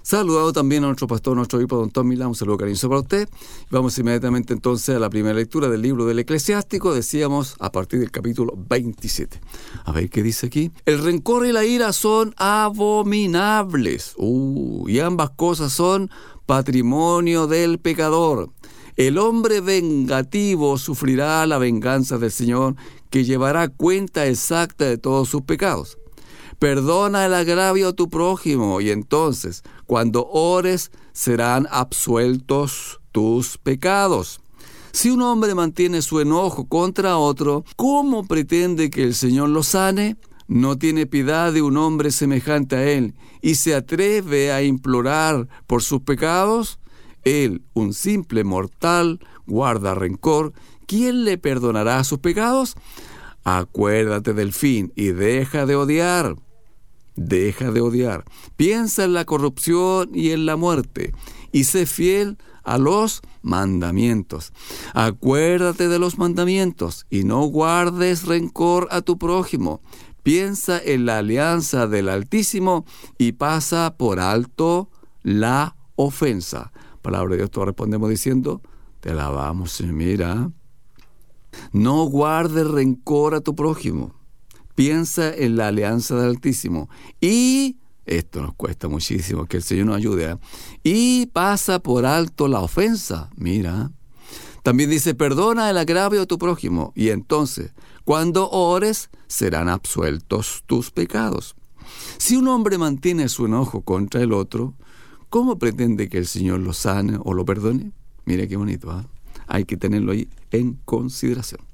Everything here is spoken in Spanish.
Saludado también a nuestro pastor, nuestro obispo, don Tom Milán. Un saludo cariñoso para usted. Vamos inmediatamente entonces a la primera lectura del libro del Eclesiástico, decíamos, a partir del capítulo 27. A ver qué dice aquí. El rencor y la ira son abominables. Y ambas cosas son patrimonio del pecador. El hombre vengativo sufrirá la venganza del Señor, que llevará cuenta exacta de todos sus pecados. Perdona el agravio a tu prójimo, y entonces, cuando ores, serán absueltos tus pecados. Si un hombre mantiene su enojo contra otro, ¿cómo pretende que el Señor lo sane? No tiene piedad de un hombre semejante a él, y se atreve a implorar por sus pecados. Él, un simple mortal, guarda rencor. ¿Quién le perdonará sus pecados? Acuérdate del fin y deja de odiar. Deja de odiar. Piensa en la corrupción y en la muerte, y sé fiel a los mandamientos. Acuérdate de los mandamientos y no guardes rencor a tu prójimo. Piensa en la alianza del Altísimo y pasa por alto la ofensa. Palabra de Dios, todos respondemos diciendo: te alabamos, Señor. Mira, no guardes rencor a tu prójimo. Piensa en la alianza del Altísimo. Y, esto nos cuesta muchísimo, que el Señor nos ayude, y pasa por alto la ofensa. Mira. También dice: perdona el agravio a tu prójimo, y entonces, cuando ores, serán absueltos tus pecados. Si un hombre mantiene su enojo contra el otro, ¿cómo pretende que el Señor lo sane o lo perdone? Mira qué bonito, ¿eh? Hay que tenerlo ahí en consideración.